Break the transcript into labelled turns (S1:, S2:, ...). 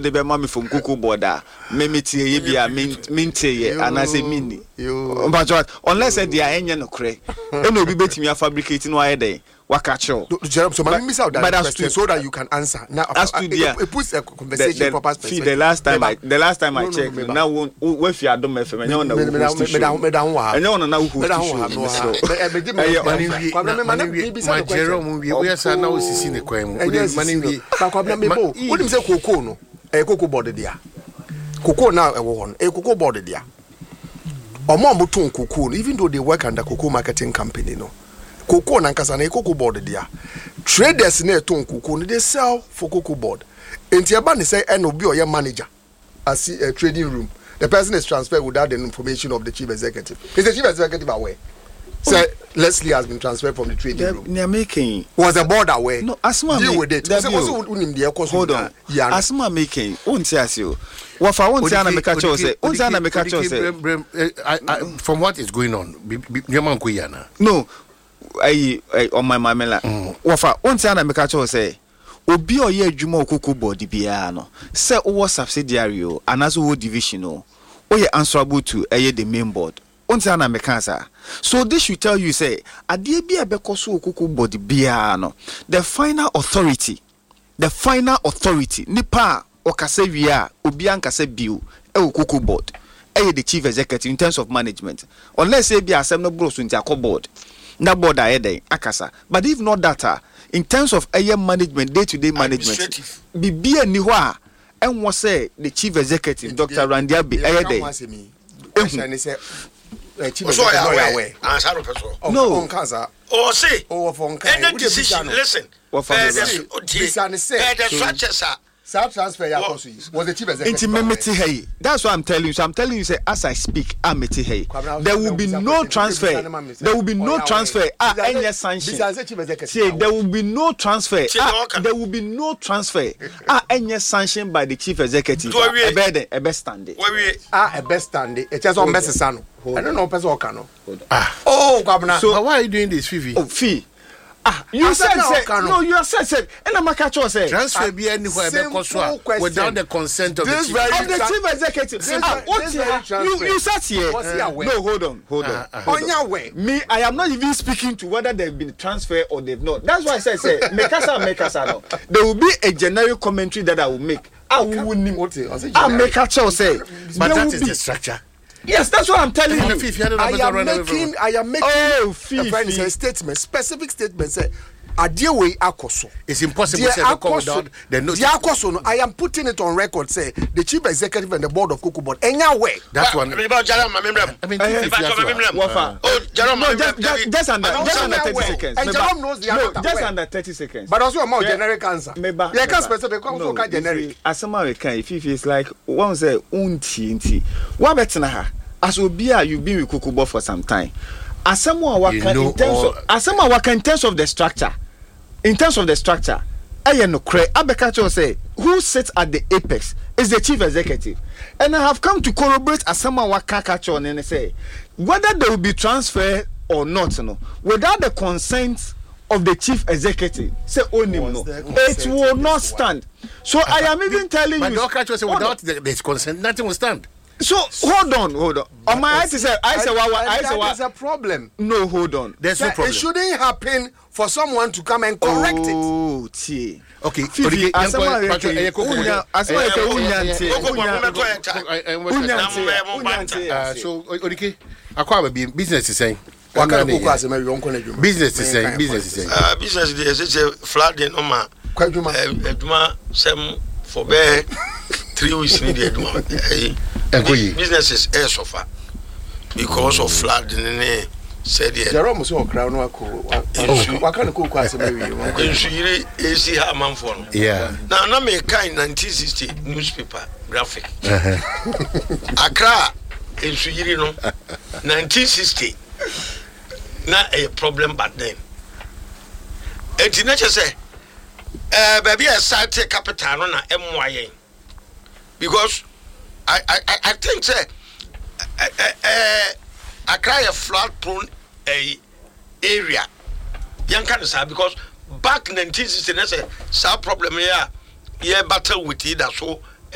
S1: de be ma me from cocoa board me tie ye bia mintie ye anase mini but unless they are enye no kre e no obi betimi fabricate no aye dey waka cho
S2: so my miss out that question so that you can answer now. It puts a conversation for past perspective.
S1: The last time I checked now we fi adom fm enye on na enye on na who
S3: my Jerome we are na osisi ne kwan mu
S2: what him say cocoa no cocoa board dia cocoa now e wo hon cocoa board dia omo mboton cocoa even though they work under cocoa marketing company no cocoa nankasa na cocoa board dia traders na eton cocoa they sell for cocoa board enti eba ne say en obi oye manager as a trading room the person is transferred without the information of the chief executive. Is the chief executive aware? So Leslie has been transferred from the trading room.
S1: They are making
S2: was the board aware?
S1: No, Asma
S2: deal with it.
S1: Hold on. Asma making won't say as you. What I won't say na make cho say. Won't say na make cho say.
S3: From what is going on?
S1: No. I on my mamela. What I won't say na make cho say. Obi oye adwuma okuku body bia no. Say o subsidiary o anaso o division o. Oye answerable to the main board. Unsana mekansa. So this should tell you say adie bia bekoso okuku body bia no. The final authority nipa okase wia obi ankase biu okuku board. The chief executive in terms of management. Unless say bia asem no bro so nti board. Na board aye akasa. But if not that in terms of management, day-to-day management, bibia ni ho a enwo say the chief executive Dr. Randy Abe ayede.
S2: No.
S4: Oh, say. Any decision. Listen. The structures are.
S2: South transfer was the chief executive.
S1: That's what I'm telling you. So I'm telling you, say as I speak, I'm hey. There will be no transfer. There will be no transfer. Any sanction. Say there will be no transfer. There will be no transfer. Any sanction by the chief executive. A best standing.
S2: A best standing. It's just on best sano. I don't know person okano.
S3: Oh, so why are you doing this, Fifi?
S1: Oh, Fee. You said no, you said and I'm a say
S3: transfer be anywhere without the consent of the
S1: chief executive. You sat here. No, hold on. On your way. Me, I am not even speaking to whether they've been transferred or they've not. That's why I said make us no. There will be a generic commentary that I will make. I will make a say.
S3: But that is the structure.
S1: Yes, that's what I'm telling you.
S2: I am making a statement, specific statement. Say, akoso.
S3: It's impossible to say without the notice.
S2: I am putting it on record. Say the chief executive and the board of Cocoa Board. Anyway,
S3: that's one.
S1: Just under 30 seconds.
S2: And Jerome knows the answer.
S1: No, just under 30 seconds.
S2: But also a more generic answer. Yeah, can specific. Also can generic.
S1: As someone can, if it's like one say unti. What better na? As Obia, you've been with Cocoa Board for some time. As someone work in terms of the structure. In terms of the structure, Abekacho say who sits at the apex is the chief executive. And I have come to corroborate as someone Wakakacho and say whether they will be transferred or not, without the consent of the chief executive, say it will not stand. So I am even telling you.
S3: But Okacho say without the consent, nothing will stand.
S1: So hold on. On my I say
S2: that is a problem.
S1: No, hold on.
S3: There's no problem.
S2: It shouldn't happen for someone to come and correct it.
S1: Oh, T.
S3: Okay. So Odike, akwa be business is saying. Business is saying. Business
S4: is flooding on my eduma sem for be 3 weeks in the eduma. Business is air suffer because of flood in said
S2: Jerome so crown what can cook
S4: AC Haman phone.
S3: Yeah.
S4: Now me kind 1960 newspaper graphic. Accra in Suiri no 1960. Not a problem back then. And nature say baby I started capital on MYA because I think say I cry a flood prone area. Young can say because back in 1960 there's a problem here battle with it so